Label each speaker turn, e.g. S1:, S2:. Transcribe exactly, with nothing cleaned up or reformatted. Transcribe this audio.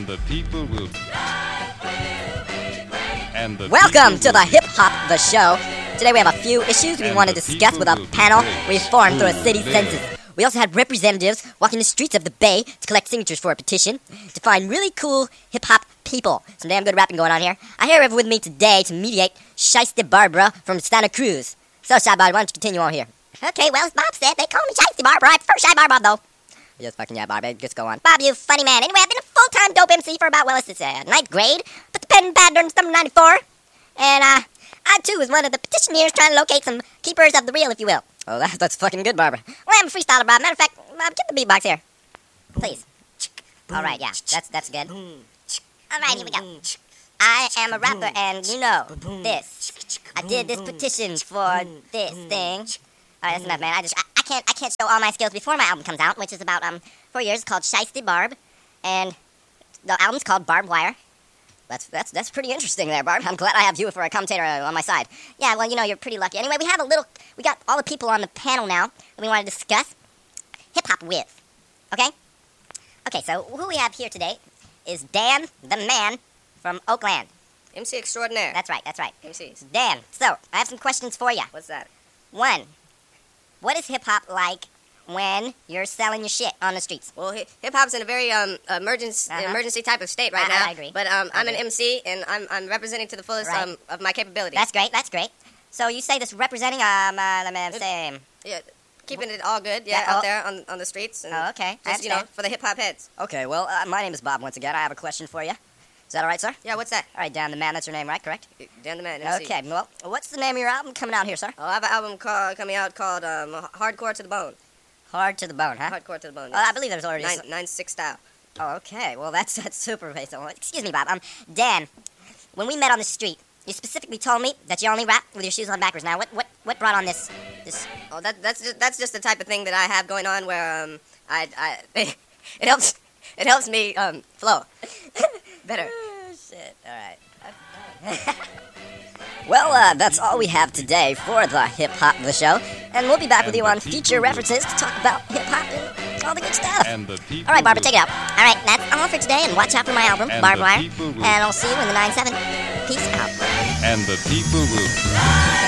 S1: The people will. And the
S2: Welcome to
S1: people
S2: the Hip Hop The Show. Today we have a few issues we
S1: And
S2: want to
S1: the
S2: discuss with a
S1: people will
S2: panel
S1: play.
S2: we formed through a city
S1: Ooh,
S2: census. We also had representatives walking the streets of the Bay to collect signatures for a petition to find really cool hip hop people. Some damn good rapping going on here. I have with me today to mediate Shiesty Barbara from Santa Cruz. So, Shy Barbara, why don't you continue on here? Okay, well, as Bob said, they call me Shiesty Barbara. I prefer Shy Barbara, though. Just fucking yeah, Bob. Just go on. Bob, you funny man. Anyway, I've been a full-time dope M C for about, well, it's uh, ninth grade. Put the pen in pad during summer ninety-four. And, uh, I, too, was one of the petitioners trying to locate some keepers of the real, if you will. Oh, that, that's fucking good, Barbara. Well, I'm a freestyler, Bob. Matter of fact, Bob, get the beatbox here. Please. All right, yeah. That's, that's good. All right, here we go. I am a rapper, and you know this. I did this petition for this thing. All right, that's enough, man. I just, I, I can't, I can't show all my skills before my album comes out, which is about um four years. It's called Shiesty Barb, and the album's called Barbed Wire. That's that's that's pretty interesting there, Barb. I'm glad I have you for a commentator uh, on my side. Yeah, well, you know, you're pretty lucky. Anyway, we have a little, we got all the people on the panel now that we want to discuss hip hop with. Okay? Okay, so who we have here today is Dan, the man from Oakland.
S3: M C extraordinaire.
S2: That's right, that's right.
S3: M Cs.
S2: Dan, so I have some questions for you.
S3: What's that?
S2: One, what is hip hop like when you're selling your shit on the streets?
S3: Well, hi- hip hop's in a very um emergency
S2: Uh-huh.
S3: emergency type of state right
S2: I- I-
S3: now.
S2: I agree.
S3: But um, I'm
S2: I
S3: an
S2: agree.
S3: M C and I'm I'm representing to the fullest
S2: Right.
S3: um of my capabilities.
S2: That's great, that's great. So you say this representing, um, uh, let me say,
S3: yeah, keeping it all good. Yeah,
S2: Yeah,
S3: out
S2: oh.
S3: there on on the streets. And
S2: oh, okay, I
S3: Just you know,
S2: understand.
S3: for the hip hop heads.
S2: Okay, well, uh, my name is Bob once again. I have a question for you. Is that all right, sir?
S3: Yeah, what's that?
S2: All right, Dan, the man, that's your name, right? Correct?
S3: Dan the man. M C.
S2: Okay, well, what's the name of your album coming out here, sir?
S3: Oh, I have an album called coming out called um Hardcore to the Bone.
S2: Hard to the Bone, huh?
S3: Hardcore to the Bone.
S2: Oh, I
S3: yes.
S2: believe there's already...
S3: Nine
S2: s-
S3: nine six style.
S2: Oh, okay, well, that's that's super basic. Excuse me, Bob. Um, Dan, when we met on the street, you specifically told me that you only rap with your shoes on backwards. Now, what what, what brought on this... this?
S3: Oh, that that's just that's just the type of thing that I have going on where um I I it helps it helps me um flow better.
S2: Oh, shit. All right. Well, uh, that's all we have today for the Hip Hop The Show. And we'll be back with
S1: And
S2: you
S1: the
S2: on
S1: people
S2: future
S1: will-
S2: references to talk about hip hop and all the good stuff.
S1: And the people.
S2: All right, Barbara,
S1: will-
S2: take it out. All right, that's all for today, and watch out for my album,
S1: And
S2: Barbed
S1: the
S2: Wire.
S1: people will-
S2: And I'll see you in the nine seven. Peace out.
S1: And the people will.